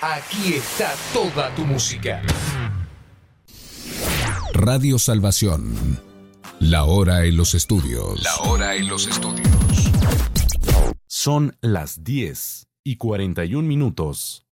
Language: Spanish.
Aquí está toda tu música. Radio Salvación. La hora en los estudios. La hora en los estudios. Son las 10:41.